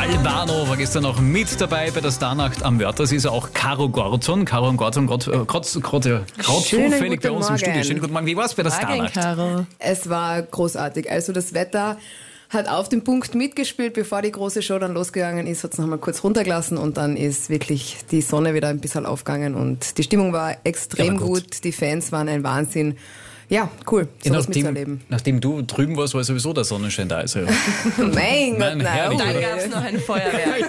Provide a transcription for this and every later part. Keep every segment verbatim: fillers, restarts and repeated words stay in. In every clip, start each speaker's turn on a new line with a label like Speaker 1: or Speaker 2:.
Speaker 1: Albano war gestern noch mit dabei bei der Starnacht am Wörthers. Ist auch Caro Gorton. Caro und Gorton, gerade zufällig bei uns im Studio. Schönen guten Morgen. Wie war es bei der Starnacht?
Speaker 2: Caro.
Speaker 3: Es war großartig. Also das Wetter hat auf den Punkt mitgespielt. Bevor die große Show dann losgegangen ist, hat es noch mal kurz runtergelassen und dann ist wirklich die Sonne wieder ein bisschen aufgegangen und die Stimmung war extrem
Speaker 1: Ja, gut.
Speaker 3: gut. Die Fans waren ein Wahnsinn. Ja, cool, sowas mitzuerleben.
Speaker 1: Nachdem du drüben warst, war sowieso der Sonnenschein da. Also,
Speaker 3: Mein Gott,
Speaker 1: Nein,
Speaker 3: nein.
Speaker 1: herrlich,
Speaker 2: Dann
Speaker 1: oder?
Speaker 2: gab es noch ein Feuerwerk.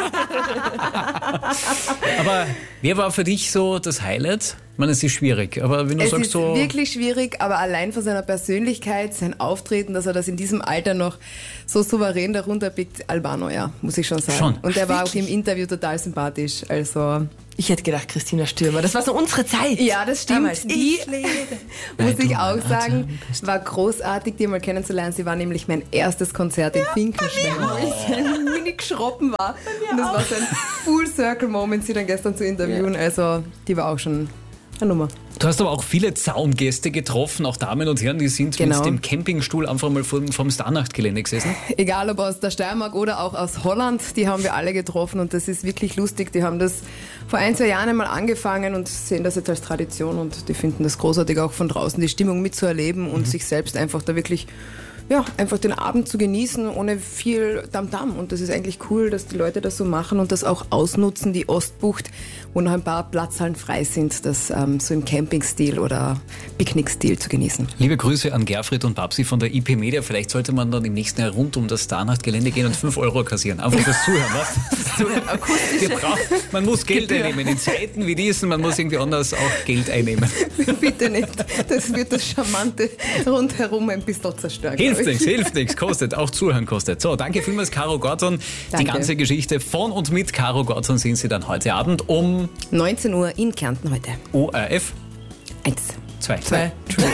Speaker 1: aber wer war für dich so das Highlight? Ich meine, es ist schwierig, aber wenn du
Speaker 3: Es
Speaker 1: sagst
Speaker 3: ist
Speaker 1: so...
Speaker 3: wirklich schwierig, aber allein von seiner Persönlichkeit, sein Auftreten, dass er das in diesem Alter noch so souverän darunter biegt, Albano, ja, muss ich schon sagen.
Speaker 1: Schon.
Speaker 3: Und er war auch im Interview total sympathisch, also...
Speaker 2: Ich hätte gedacht, Christina Stürmer. Das war so unsere Zeit.
Speaker 3: Ja, das stimmt.
Speaker 2: Damals.
Speaker 3: Die, muss
Speaker 1: du
Speaker 3: ich auch
Speaker 1: Atem
Speaker 3: sagen, war großartig, die mal kennenzulernen. Sie war nämlich mein erstes Konzert in Finkenstein, wo ich so ein mini geschroppen war. Und es war so ein Full-Circle-Moment, sie dann gestern zu interviewen. Also, die war auch schon eine Nummer.
Speaker 1: Du hast aber auch viele Zaungäste getroffen, auch Damen und Herren, die sind
Speaker 3: Genau.
Speaker 1: mit dem Campingstuhl einfach mal vom, vom Starnachtgelände gesessen.
Speaker 3: Egal ob aus der Steiermark oder auch aus Holland, die haben wir alle getroffen und das ist wirklich lustig. Die haben das vor ein, zwei Jahren einmal angefangen und sehen das jetzt als Tradition und die finden das großartig, auch von draußen die Stimmung mitzuerleben und sich selbst einfach da wirklich, ja, einfach den Abend zu genießen, ohne viel Tamtam. Und das ist eigentlich cool, dass die Leute das so machen und das auch ausnutzen, die Ostbucht, wo noch ein paar Platzhallen frei sind, das ähm, so im Campingstil oder Picknickstil zu genießen.
Speaker 1: Liebe Grüße an Gerfried und Babsi von der I P Media. Vielleicht sollte man dann im nächsten Jahr rund um das Starnachtgelände gehen und fünf Euro kassieren. Einfach das Zuhören, was? Wir brauchen, man muss Geld einnehmen. In Zeiten wie diesen, man muss irgendwie anders auch Geld einnehmen.
Speaker 3: Bitte nicht, das wird das Charmante rundherum ein bisschen zerstören.
Speaker 1: Hilft nichts, hilft nichts, kostet, auch Zuhören kostet. So, danke vielmals, Caro Gorton. Die
Speaker 3: Danke.
Speaker 1: ganze Geschichte von und mit Caro Gorton sehen Sie dann heute Abend um
Speaker 3: neunzehn Uhr in Kärnten heute.
Speaker 1: O R F
Speaker 3: Eins.
Speaker 1: zwei.
Speaker 2: Zwei.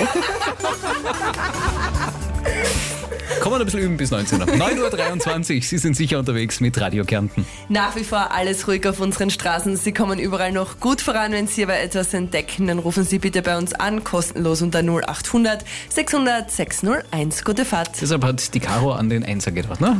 Speaker 1: Kann man ein bisschen üben bis neunzehn Uhr. neun Uhr dreiundzwanzig, Sie sind sicher unterwegs mit Radio Kärnten.
Speaker 2: Nach wie vor alles ruhig auf unseren Straßen. Sie kommen überall noch gut voran. Wenn Sie aber etwas entdecken, dann rufen Sie bitte bei uns an, kostenlos unter null acht hundert sechshundert sechshunderteins. Gute Fahrt.
Speaker 1: Deshalb hat die Caro an den Einser gedacht, ne?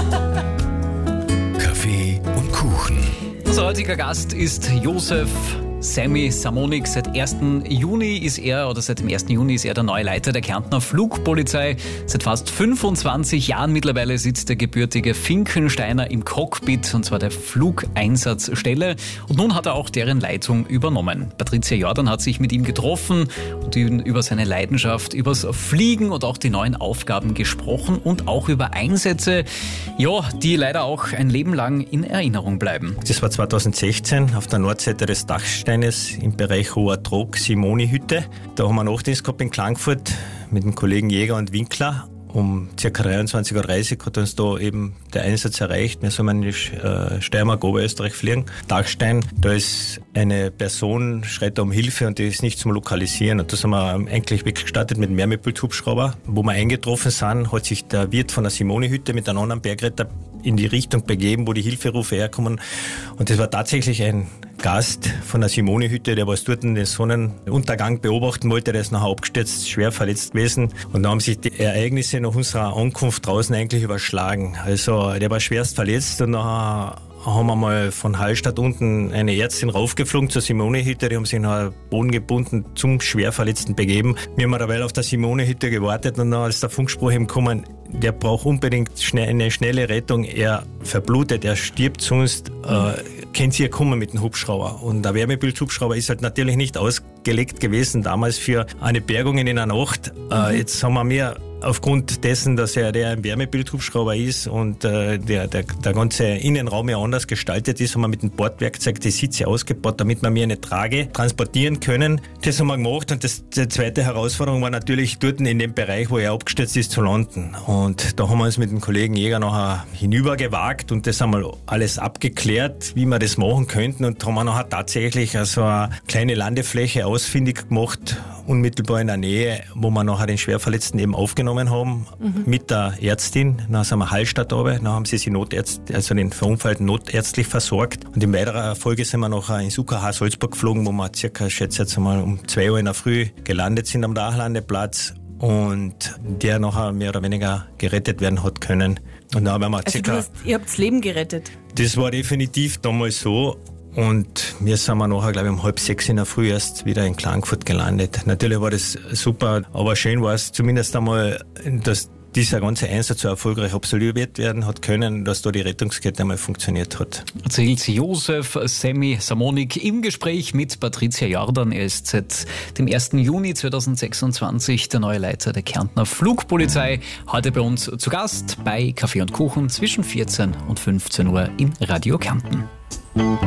Speaker 4: Kaffee und Kuchen.
Speaker 1: Unser heutiger Gast ist Josef Sammy Samonik. Seit ersten Juni ist er, oder seit dem ersten Juni ist er der neue Leiter der Kärntner Flugpolizei. Seit fast fünfundzwanzig Jahren mittlerweile sitzt der gebürtige Finkensteiner im Cockpit, und zwar der Flugeinsatzstelle. Und nun hat er auch deren Leitung übernommen. Patricia Jordan hat sich mit ihm getroffen und ihn über seine Leidenschaft, übers Fliegen und auch die neuen Aufgaben gesprochen und auch über Einsätze, ja, die leider auch ein Leben lang in Erinnerung bleiben.
Speaker 5: Das war zweitausendsechzehn auf der Nordseite des Dachsteines im Bereich Hoher Trog, Simoni-Hütte. Da haben wir einen Nachtdienst gehabt in Klagenfurt mit dem Kollegen Jäger und Winkler. Um ca. dreiundzwanzig Uhr dreißig hat uns da eben der Einsatz erreicht. Wir sollen in die äh, Steiermark, Oberösterreich fliegen. Dachstein, da ist eine Person, schreit da um Hilfe und die ist nicht zum Lokalisieren. Und da sind wir eigentlich wirklich gestartet mit einem Wärmebildhubschrauber. Wo wir eingetroffen sind, hat sich der Wirt von der Simoni-Hütte mit einem anderen Bergretter in die Richtung begeben, wo die Hilferufe herkommen. Und das war tatsächlich ein Gast von der Simoni-Hütte, der was dort den Sonnenuntergang beobachten wollte. Der ist nachher abgestürzt, schwer verletzt gewesen. Und dann haben sich die Ereignisse nach unserer Ankunft draußen eigentlich überschlagen. Also der war schwerst verletzt und nachher haben wir mal von Hallstatt unten eine Ärztin raufgeflogen zur Simone-Hütte. Die haben sich nachher bodengebunden zum Schwerverletzten begeben. Wir haben derweil auf der Simone-Hütte gewartet und dann ist der Funkspruch eben gekommen, der braucht unbedingt schnell, eine schnelle Rettung. Er verblutet, er stirbt, sonst äh, können Sie ja kommen mit dem Hubschrauber. Und der Wärmebildhubschrauber ist halt natürlich nicht ausgelegt gewesen damals für eine Bergung in einer Nacht. Äh, jetzt haben wir mehr aufgrund dessen, dass er der ein Wärmebildhubschrauber ist und äh, der, der, der ganze Innenraum ja anders gestaltet ist, haben wir mit dem Bordwerkzeug die Sitze ausgebaut, damit wir mir eine Trage transportieren können. Das haben wir gemacht und das, die zweite Herausforderung war natürlich dort in dem Bereich, wo er abgestürzt ist, zu landen. Und da haben wir uns mit dem Kollegen Jäger nachher hinübergewagt und das haben wir alles abgeklärt, wie wir das machen könnten, und haben wir nachher tatsächlich also eine kleine Landefläche ausfindig gemacht, unmittelbar in der Nähe, wo wir nachher den Schwerverletzten eben aufgenommen haben, mhm. mit der Ärztin. Dann sind wir Hallstatt runter, dann haben sie sie Notärzt, also den Verunfallten notärztlich versorgt. Und in weiterer Folge sind wir nachher ins U K H Salzburg geflogen, wo wir circa, schätze jetzt einmal, um zwei Uhr in der Früh gelandet sind am Dachlandeplatz. und der nachher mehr oder weniger gerettet werden hat können. Und dann haben wir
Speaker 6: Also
Speaker 5: circa,
Speaker 6: du hast, ihr habt das Leben gerettet.
Speaker 5: das war definitiv damals so. Und wir sind wir nachher, glaube ich, um halb sechs in der Früh erst wieder in Klagenfurt gelandet. Natürlich war das super, aber schön war es zumindest einmal, dass dieser ganze Einsatz so erfolgreich absolviert werden hat können, dass da die Rettungskette einmal funktioniert hat.
Speaker 1: Erzählt Josef Semi Samonik im Gespräch mit Patricia Jordan. Er ist seit dem ersten Juni zweitausendsechsundzwanzig der neue Leiter der Kärntner Flugpolizei. Heute bei uns zu Gast bei Kaffee und Kuchen zwischen vierzehn und fünfzehn Uhr in Radio Kärnten.